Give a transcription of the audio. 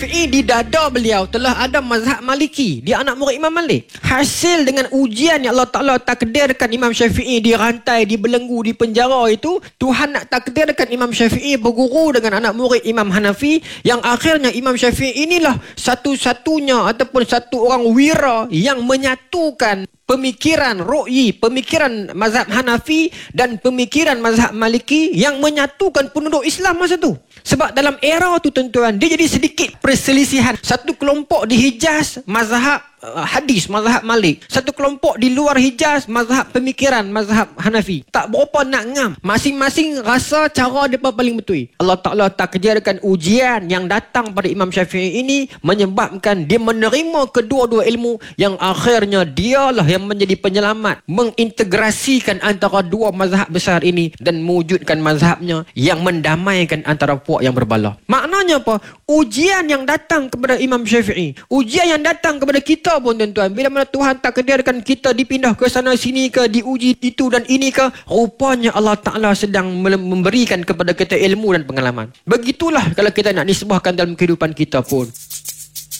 Syafi'i di dada beliau telah ada mazhab Maliki. Dia anak murid Imam Malik. Hasil dengan ujian yang Allah Ta'ala takdirkan Imam Syafi'i dirantai, dibelenggu, di penjara itu, Tuhan nak takdirkan Imam Syafi'i berguru dengan anak murid Imam Hanafi, yang akhirnya Imam Syafi'i inilah satu-satunya ataupun satu orang wira yang menyatukan pemikiran ru'yi, pemikiran mazhab Hanafi dan pemikiran mazhab Maliki yang menyatukan penduduk Islam masa tu. Sebab dalam era tu tuan-tuan, dia jadi sedikit perselisihan. Satu kelompok di Hijaz mazhab hadis, mazhab Malik. Satu kelompok di luar Hijaz mazhab pemikiran, mazhab Hanafi. Tak berapa nak ngam. Masing-masing rasa cara mereka paling betul. Allah Ta'ala takdirkan ujian yang datang pada Imam Syafi'i ini menyebabkan dia menerima kedua-dua ilmu, yang akhirnya dialah yang menjadi penyelamat, mengintegrasikan antara dua mazhab besar ini dan mewujudkan mazhabnya yang mendamaikan antara puak yang berbalah. Maknanya apa? Ujian yang datang kepada Imam Syafi'i, ujian yang datang kepada kita pun tuan-tuan, bila mana Tuhan takdirkan kita dipindah ke sana sini ke, diuji itu dan ini ke, rupanya Allah Ta'ala sedang memberikan kepada kita ilmu dan pengalaman. Begitulah kalau kita nak nisbahkan dalam kehidupan kita pun.